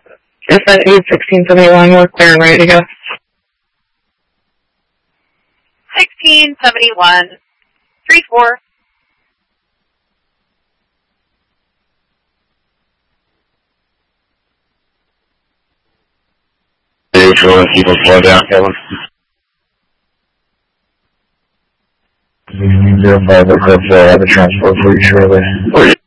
Yes, that is 1671. We're clear and ready to go. 1671. 3-4. People slow down, Kevin. By the transport for you shortly.